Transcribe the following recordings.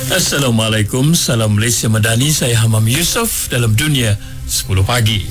Assalamualaikum, salam Malaysia Madani. Saya Hamam Yusof dalam Dunia 10 Pagi.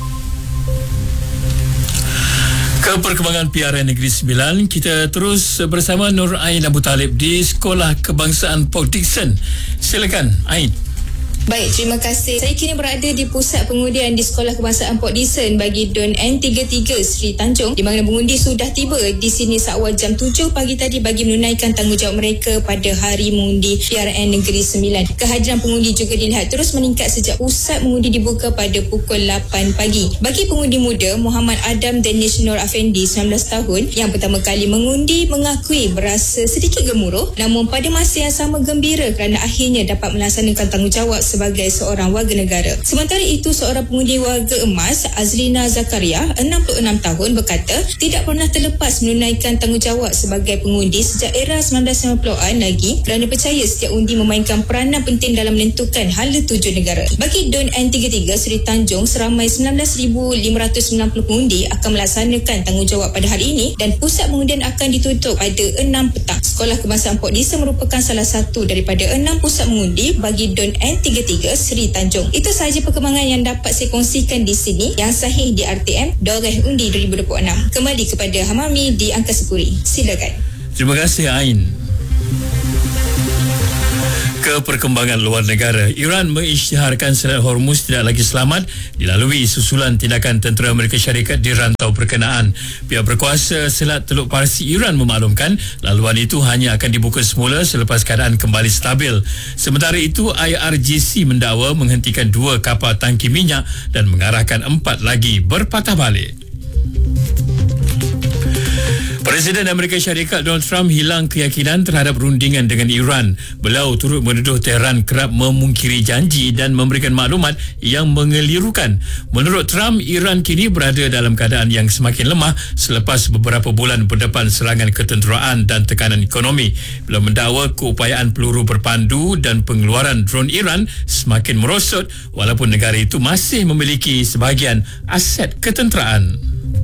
Ke perkembangan PRN Negeri Sembilan, kita terus bersama Nur Ain Abu Talib di Sekolah Kebangsaan Port Dickson. Silakan Ain. Baik, terima kasih. Saya kini berada di pusat pengundian di Sekolah Kebangsaan Port Dickson bagi DUN N33 Seri Tanjung, di mana pengundi sudah tiba di sini seawal jam 7 pagi tadi bagi menunaikan tanggungjawab mereka pada hari mengundi PRN Negeri Sembilan. Kehadiran pengundi juga dilihat terus meningkat sejak pusat mengundi dibuka pada pukul 8 pagi. Bagi pengundi muda, Muhammad Adam Danish Nur Afendi, 19 tahun, yang pertama kali mengundi, mengakui berasa sedikit gemuruh, namun pada masa yang sama gembira kerana akhirnya dapat melaksanakan tanggungjawab sebagai seorang warga negara. Sementara itu, seorang pengundi warga emas, Azlina Zakaria, 66 tahun, berkata tidak pernah terlepas menunaikan tanggungjawab sebagai pengundi sejak era 1990-an lagi kerana percaya setiap undi memainkan peranan penting dalam menentukan hala tuju negara. Bagi DUN N33 Seri Tanjung, seramai 19,590 pengundi akan melaksanakan tanggungjawab pada hari ini dan pusat pengundian akan ditutup pada 6 petang. Sekolah Kebangsaan Port Dickson merupakan salah satu daripada 6 pusat mengundi bagi DUN N33 Seri Tanjung. Itu sahaja perkembangan yang dapat saya kongsikan di sini yang sahih di RTM Doreh Undi 2026. Kembali kepada Hamami di Angkasa Puri. Silakan. Terima kasih Ain. Ke perkembangan luar negara, Iran mengisytiharkan Selat Hormuz tidak lagi selamat dilalui susulan tindakan tentera Amerika Syarikat di rantau berkenaan. Pihak berkuasa Selat Teluk Parsi Iran memaklumkan laluan itu hanya akan dibuka semula selepas keadaan kembali stabil. Sementara itu, IRGC mendakwa menghentikan 2 kapal tangki minyak dan mengarahkan 4 lagi berpatah balik. Presiden Amerika Syarikat Donald Trump hilang keyakinan terhadap rundingan dengan Iran. Beliau turut menuduh Tehran kerap memungkiri janji dan memberikan maklumat yang mengelirukan. Menurut Trump, Iran kini berada dalam keadaan yang semakin lemah selepas beberapa bulan berdepan serangan ketenteraan dan tekanan ekonomi. Beliau mendakwa keupayaan peluru berpandu dan pengeluaran drone Iran semakin merosot walaupun negara itu masih memiliki sebahagian aset ketenteraan.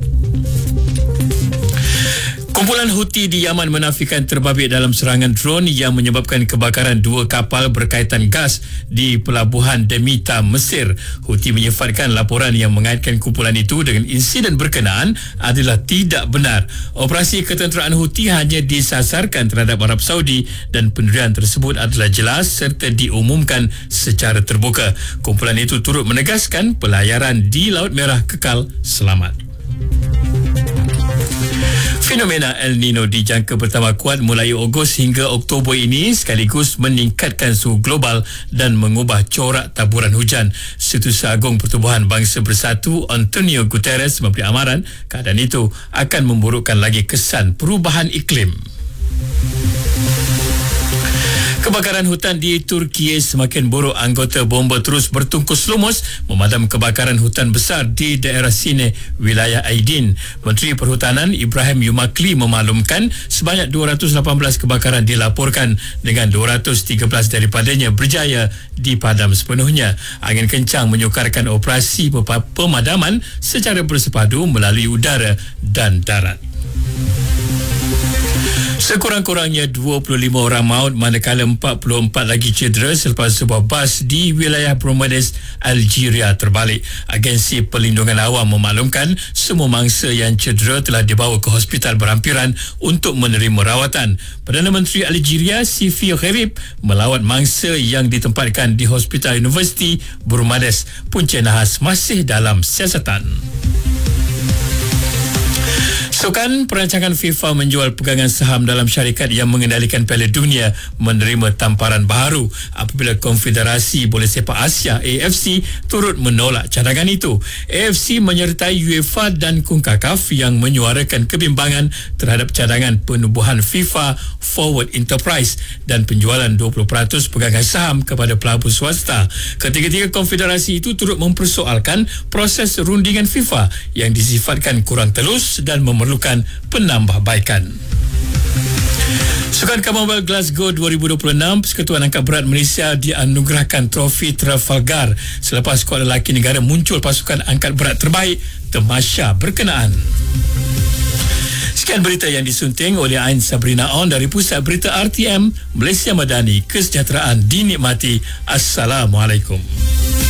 Kumpulan Houthi di Yaman menafikan terbabit dalam serangan drone yang menyebabkan kebakaran 2 kapal berkaitan gas di pelabuhan Demita, Mesir. Houthi menyifatkan laporan yang mengaitkan kumpulan itu dengan insiden berkenaan adalah tidak benar. Operasi ketenteraan Houthi hanya disasarkan terhadap Arab Saudi dan pendirian tersebut adalah jelas serta diumumkan secara terbuka. Kumpulan itu turut menegaskan pelayaran di Laut Merah kekal selamat. Fenomena El Nino dijangka bertambah kuat mulai Ogos hingga Oktober ini sekaligus meningkatkan suhu global dan mengubah corak taburan hujan. Setiausaha Agung Pertubuhan Bangsa Bersatu Antonio Guterres memberi amaran keadaan itu akan memburukkan lagi kesan perubahan iklim. Kebakaran hutan di Turki semakin buruk. Anggota bomba terus bertungkus lumus memadam kebakaran hutan besar di daerah Sine, wilayah Aydin. Menteri Perhutanan Ibrahim Yumakli memaklumkan sebanyak 218 kebakaran dilaporkan dengan 213 daripadanya berjaya dipadam sepenuhnya. Angin kencang menyukarkan operasi pemadaman secara bersepadu melalui udara dan darat. Sekurang-kurangnya 25 orang maut manakala 44 lagi cedera selepas sebuah bas di wilayah Bromades, Algeria terbalik. Agensi Perlindungan Awam memaklumkan semua mangsa yang cedera telah dibawa ke hospital berhampiran untuk menerima rawatan. Perdana Menteri Algeria Sifi Gharib melawat mangsa yang ditempatkan di Hospital Universiti Bromades. Punca nahas masih dalam siasatan. Sukan, perancangan FIFA menjual pegangan saham dalam syarikat yang mengendalikan Piala Dunia menerima tamparan baharu apabila Konfederasi Bola Sepak Asia AFC turut menolak cadangan itu. AFC menyertai UEFA dan CONCACAF yang menyuarakan kebimbangan terhadap cadangan penubuhan FIFA Forward Enterprise dan penjualan 20% pegangan saham kepada pelabur swasta. Ketiga-tiga konfederasi itu turut mempersoalkan proses rundingan FIFA yang disifatkan kurang telus dan memerlukan penambahbaikan. Sukan Commonwealth Glasgow 2026, Persekutuan Angkat Berat Malaysia dianugerahkan trofi Trafalgar selepas skuad lelaki negara muncul pasukan angkat berat terbaik tamasya berkenaan. Sekian berita yang disunting oleh Ain Sabrina On dari Pusat Berita RTM Malaysia Madani. Kesejahteraan dinikmati. Assalamualaikum.